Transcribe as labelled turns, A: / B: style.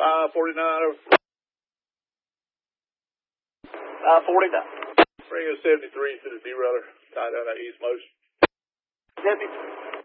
A: 49 over.
B: 49.
A: Bring a 73 to the derailleur. Tie down that east most.
B: Deputy.